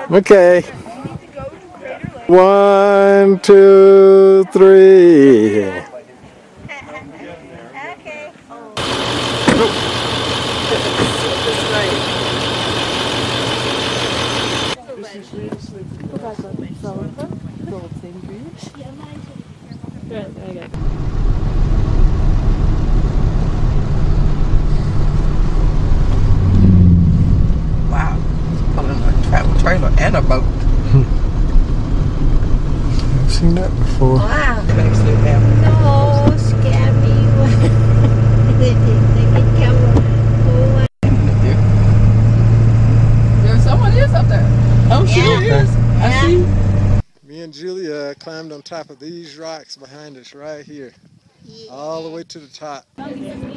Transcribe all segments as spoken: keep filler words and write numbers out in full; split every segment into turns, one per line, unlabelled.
Okay. One, two, three.
Okay.
Wow, it's pulling a travel trailer and a boat.
I've seen that before.
Wow.
It makes you happy.
No, scare me. They can come.
There's someone is up there. Oh, she
Yeah.
is. I
Yeah.
see.
Me and Julia climbed on top of these rocks behind us right here.
Yeah.
All the way to the top.
No,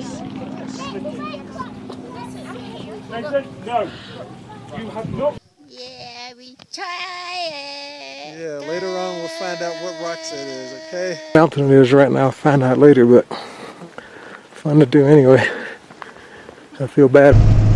you have not.
Yeah, we try.
Yeah, later on we'll find out what rocks it is, okay? Mountain it is right now, I'll find out later, but fun to do anyway. I feel bad.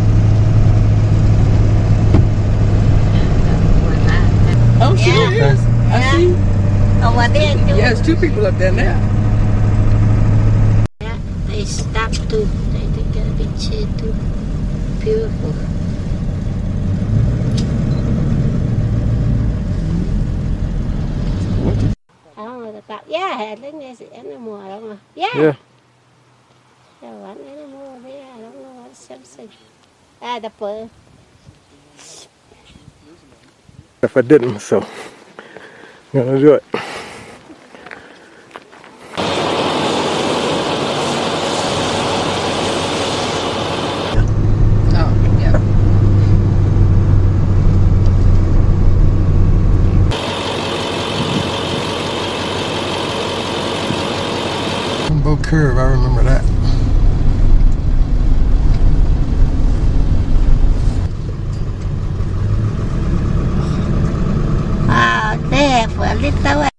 Oh, she
Yeah.
is. I
Yeah.
see.
Over there too.
Yes, two people up there now.
Yeah, they stop too. They think a picture too. Beautiful. I don't know the about. Yeah, I think there's animal. I don't know. Yeah.
Yeah.
There's one animal there. I don't know what something. Ah, the pearl.
If I didn't, so I'm gonna do it.
Oh, yeah.
Rainbow Curve, I remember that.
Ah, there for a little while.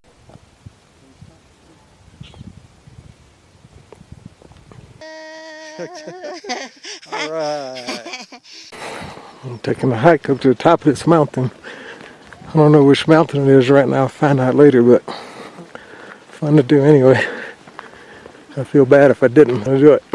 All right. I'm taking a hike up to the top of this mountain. I don't know which mountain it is right now. I'll find out later, but fun to do anyway. I feel bad if I didn't. I'll do it.